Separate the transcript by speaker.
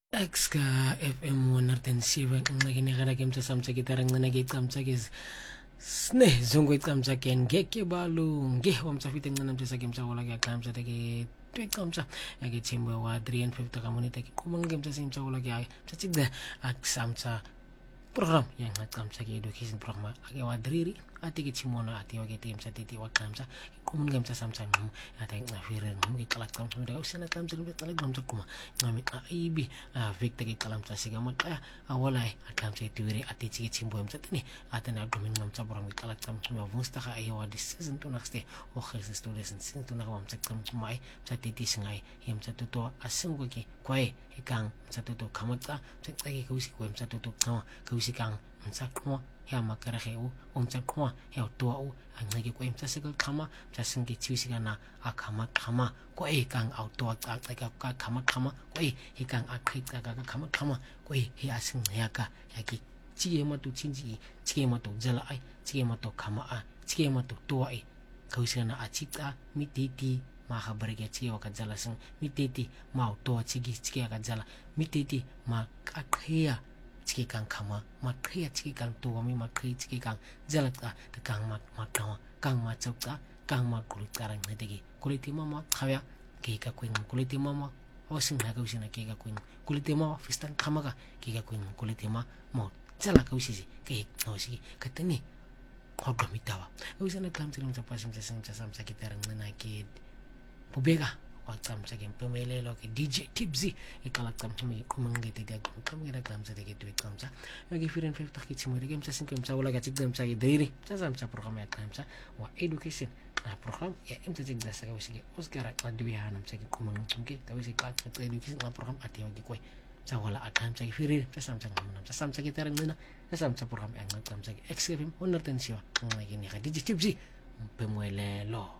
Speaker 1: Exka FM 107 nginekela ke mtsamtsa gitara ngina ke icamtsa ke sne zongo icamtsa ke ngeke balunge wamtsafite ngina mtsa ke mtsawola ke aqamtsa ke twicamtsa ke thimwe wa 350 ka monita ke qhumanga ke mtsa simtsawola ke mtsatigda aksamtsa program yang ngacamtsa ke education program ake wa 3 ati ke thimona ati wa ke temtsa titi wa qamtsa qhumanga ke mtsa samtsa ngum ati ngafire ngum ke qala qamtsa mda usena qamtsa ke qala qamtsa kuma ngami aibi victor ke qalamtsa siga maqa awalai aqamtsa tiwiri ati ke thimbo mtsa tini atana qomin ngamtsa program ke qala qamtsa ma vustaga ayo wa season to naxte o khisa students season to naga mtsa qamtsa mai mtsa titi singai yemtsa to asingo ke kwae ikang mtsa to khamatsa mtsa ke usi ko mtsa to kama usi kang mtsa qwa ya makarahe o mtsa qwa ya to o angeke ko mtsa sekal khama mtsa singe tiwisikana akhama khama ko ekang auto aca ka khama khama ko ekang aqhiqa ka khama khama ko he asingiyaka yaki chiyema to chinji chiyema to jala ai chiyema to khama a chiyema to ai kausikana achiqa mititi ma khabarike chiwa ka jala sing mititi ma to chigi chiya ka jala mititi ma aqhiya chiki kang khama ma khia chiki kang to mi ma khia chiki kang jalaka ta kang ma kang ma chauka kang ma kulita rang nedegi kuliti mama khawya ke ka kuin kuliti mama osing na ka usina ke ka kuin kuliti mama fistan khama ka ke ka kuin kuliti mama mo jala ka usisi ke no si ka tani khodo mitawa usina kam tsilim sa pasim sa samsa ke tarang na ke pobega wacamsa ke pemelelo ke DJ Tipsy ikala camsa mi kumangge te ga kumangge camsa te ke tu camsa ngi firen 50 ke chimo ke camsa sin camsa wala ga tigam sa daily camsa program ya camsa wa education na program ya imta tigda sa wisi ke osgara adwi hanam sa ke kumangge ta wisi ka education na program ati wagi koy sa wala akam sa firen sa samsa ke tarang na sa samsa program ya camsa ke XFM 110 ngi ni ga DJ Tipsy pemelelo